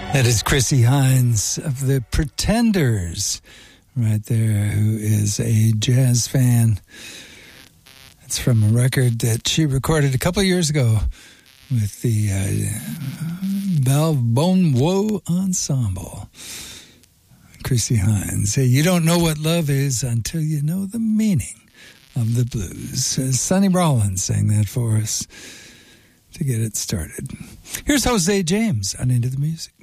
That is Chrissie Hynde of the Pretenders, right there, who is a jazz fan. It's from a record that she recorded a couple of years ago with the Valve Bon Woe Ensemble. Chrissie Hynde. Say, you don't know what love is until you know the meaning of the blues. Sonny Rollins sang that for us to get it started. Here's Jose James on Into the Music.